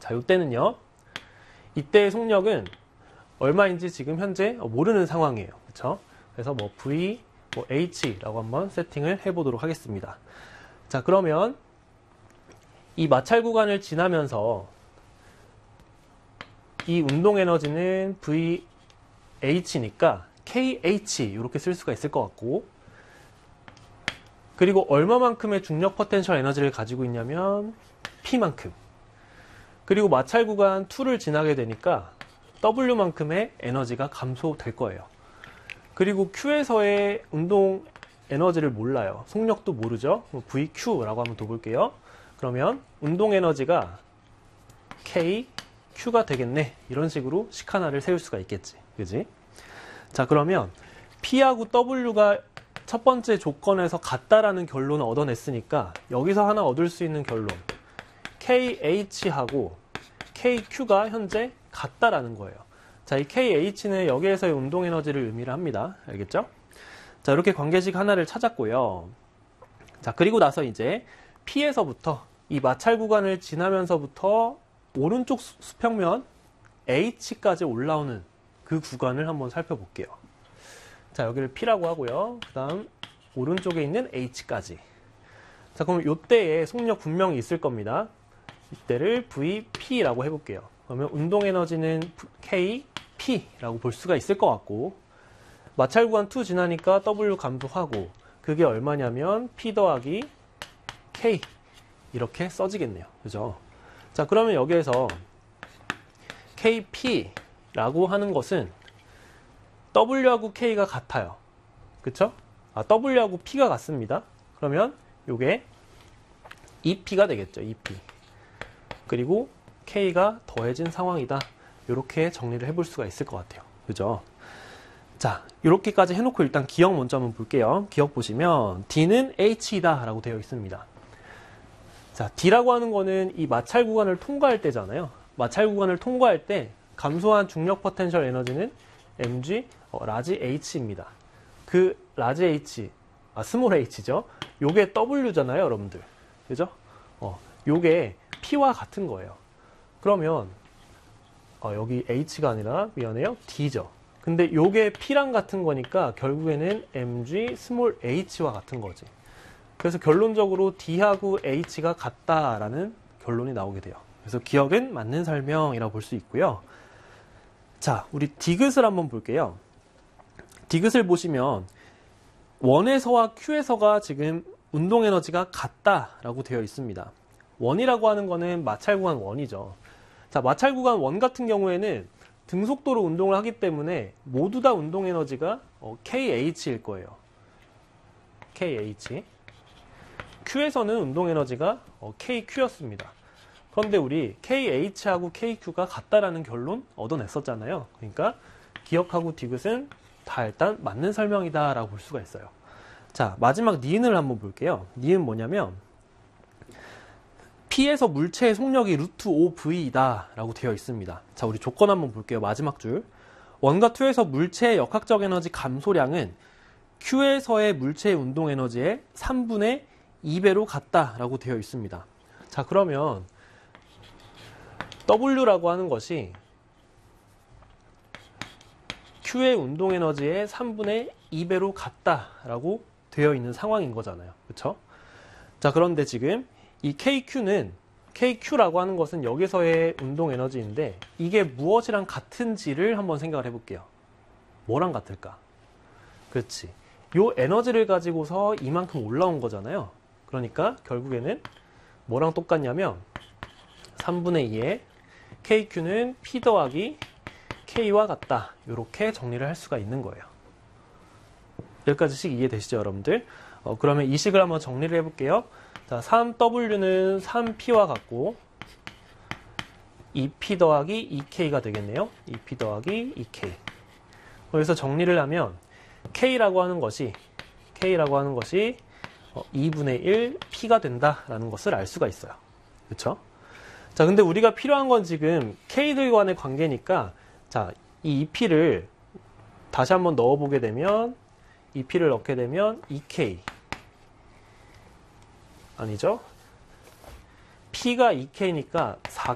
자, 이때는요. 이때의 속력은 얼마인지 지금 현재 모르는 상황이에요. 그렇죠? 그래서 뭐 V, 뭐 H라고 한번 세팅을 해보도록 하겠습니다. 자, 그러면 이 마찰 구간을 지나면서 이 운동 에너지는 VH니까 KH 이렇게 쓸 수가 있을 것 같고, 그리고 얼마만큼의 중력 포텐셜 에너지를 가지고 있냐면 P만큼, 그리고 마찰 구간 2를 지나게 되니까 W만큼의 에너지가 감소될 거예요. 그리고 Q에서의 운동 에너지를 몰라요. 속력도 모르죠. VQ라고 한번 더 볼게요. 그러면 운동 에너지가 K, Q가 되겠네. 이런 식으로 식 하나를 세울 수가 있겠지. 그지? 자, 그러면 P하고 W가 첫 번째 조건에서 같다라는 결론을 얻어냈으니까 여기서 하나 얻을 수 있는 결론, KH하고 KQ가 현재 같다라는 거예요. 자, 이 KH는 여기에서의 운동 에너지를 의미를 합니다. 알겠죠? 자, 이렇게 관계식 하나를 찾았고요. 자, 그리고 나서 이제 P에서부터 이 마찰 구간을 지나면서부터 오른쪽 수평면 H까지 올라오는 그 구간을 한번 살펴볼게요. 자, 여기를 P라고 하고요. 그 다음 오른쪽에 있는 H까지. 자, 그럼 이때에 속력 분명히 있을 겁니다. 이때를 VP라고 해볼게요. 그러면 운동 에너지는 KP라고 볼 수가 있을 것 같고, 마찰 구간 2 지나니까 W 감소하고, 그게 얼마냐면 P 더하기 K 이렇게 써지겠네요. 그죠? 자, 그러면 여기에서 KP라고 하는 것은 W하고 K가 같아요. 그쵸? W하고 P가 같습니다. 그러면 요게 EP가 되겠죠. EP. 그리고 K가 더해진 상황이다. 이렇게 정리를 해볼 수가 있을 것 같아요. 그죠? 자, 이렇게까지 해놓고 일단 기억 먼저 한번 볼게요. 기억 보시면 D는 H이다 라고 되어 있습니다. 자, D라고 하는 거는 이 마찰 구간을 통과할 때잖아요. 마찰 구간을 통과할 때 감소한 중력 포텐셜 에너지는 mg 라지 h입니다. 그 라지 h, 스몰 h죠. 요게 w잖아요, 여러분들. 그죠? 요게 p와 같은 거예요. 그러면 여기 h가 아니라 미안해요, d죠. 근데 요게 p랑 같은 거니까 결국에는 mg 스몰 h와 같은 거지. 그래서 결론적으로 D하고 H가 같다라는 결론이 나오게 돼요. 그래서 기억은 맞는 설명이라고 볼 수 있고요. 자, 우리 디귿을 한번 볼게요. 디귿을 보시면 원에서와 Q에서가 지금 운동 에너지가 같다라고 되어 있습니다. 원이라고 하는 거는 마찰 구간 1이죠. 자, 마찰 구간 1 같은 경우에는 등속도로 운동을 하기 때문에 모두 다 운동 에너지가 KH일 거예요. KH. Q에서는 운동 에너지가 KQ였습니다. 그런데 우리 KH하고 KQ가 같다라는 결론 얻어냈었잖아요. 그러니까 기억하고 디귿은 다 일단 맞는 설명이다 라고 볼 수가 있어요. 자, 마지막 니은을 한번 볼게요. 니은 뭐냐면 P에서 물체의 속력이 루트 5V이다 라고 되어 있습니다. 자, 우리 조건 한번 볼게요. 마지막 줄. 1과 2에서 물체의 역학적 에너지 감소량은 Q에서의 물체의 운동 에너지의 3분의 2배로 같다라고 되어 있습니다. 자, 그러면 W라고 하는 것이 Q의 운동 에너지의 3분의 2배로 같다라고 되어 있는 상황인 거잖아요. 그렇죠? 자, 그런데 지금 이 KQ라고 하는 것은 여기서의 운동 에너지인데 이게 무엇이랑 같은지를 한번 생각을 해볼게요. 뭐랑 같을까? 그렇지. 요 에너지를 가지고서 이만큼 올라온 거잖아요. 그러니까 결국에는 뭐랑 똑같냐면 3분의 2의 KQ는 P 더하기 K와 같다. 이렇게 정리를 할 수가 있는 거예요. 여기까지씩 이해되시죠, 여러분들? 그러면 이 식을 한번 정리를 해볼게요. 자, 3W는 3P와 같고 2P 더하기 2K가 되겠네요. 2P 더하기 2K. 그래서 정리를 하면 K라고 하는 것이 2분의 1 P가 된다라는 것을 알 수가 있어요. 그렇죠? 자, 근데 우리가 필요한 건 지금 K들 간의 관계니까 자, 이 2P를 다시 한번 넣어보게 되면 2P를 넣게 되면 2K 아니죠? P가 2K니까